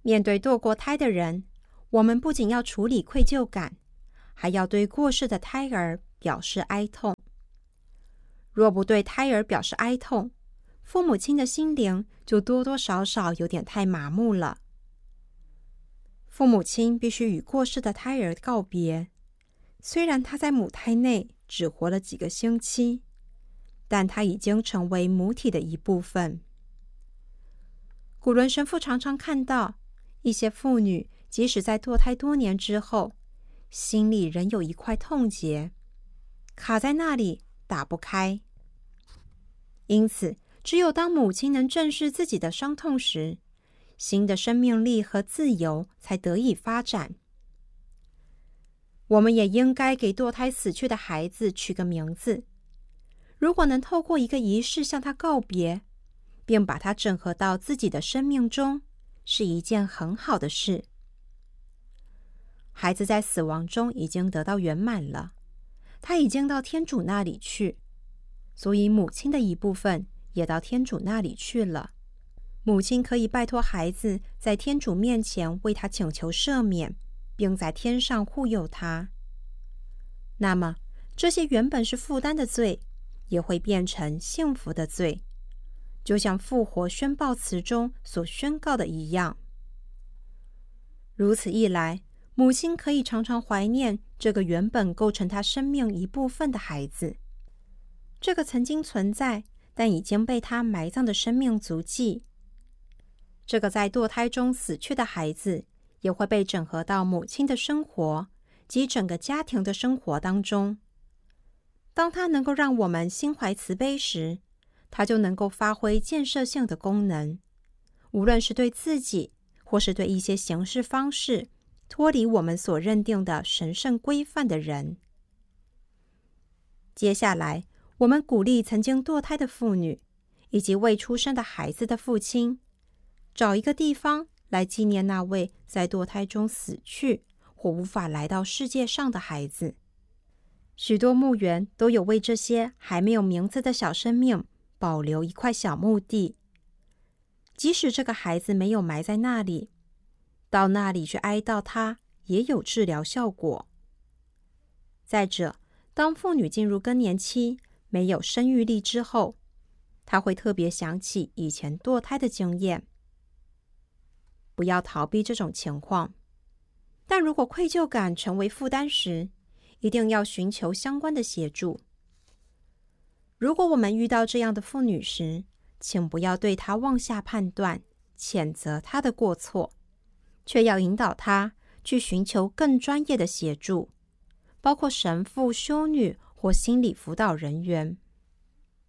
面对堕过胎的人，我们不仅要处理愧疚感，还要对过世的胎儿表示哀痛。若不对胎儿表示哀痛，父母亲的心灵就多多少少有点太麻木了。父母亲必须与过世的胎儿告别，虽然他在母胎内只活了几个星期，但他已经成为母体的一部分。古伦神父常常看到一些妇女，即使在堕胎多年之后，心里仍有一块痛结，卡在那里打不开。因此，只有当母亲能正视自己的伤痛时，新的生命力和自由才得以发展。我们也应该给堕胎死去的孩子取个名字，如果能透过一个仪式向他告别，并把他整合到自己的生命中，是一件很好的事。孩子在死亡中已经得到圆满了，他已经到天主那里去，所以母亲的一部分也到天主那里去了。母亲可以拜托孩子在天主面前为他请求赦免，并在天上护佑他。那么，这些原本是负担的罪，也会变成幸福的罪，就像复活宣报词中所宣告的一样。如此一来，母亲可以常常怀念这个原本构成她生命一部分的孩子，这个曾经存在但已经被她埋葬的生命足迹。这个在堕胎中死去的孩子也会被整合到母亲的生活及整个家庭的生活当中。当他能够让我们心怀慈悲时，他就能够发挥建设性的功能，无论是对自己或是对一些行事方式脱离我们所认定的神圣规范的人。接下来，我们鼓励曾经堕胎的妇女以及未出生的孩子的父亲，找一个地方来纪念那位在堕胎中死去或无法来到世界上的孩子。许多墓园都有为这些还没有名字的小生命保留一块小墓地，即使这个孩子没有埋在那里，到那里去哀悼他也有治疗效果。再者，当妇女进入更年期，没有生育力之后，她会特别想起以前堕胎的经验。不要逃避这种情况，但如果愧疚感成为负担时，一定要寻求相关的协助。如果我们遇到这样的妇女时，请不要对她妄下判断，谴责她的过错，却要引导她去寻求更专业的协助，包括神父、修女或心理辅导人员。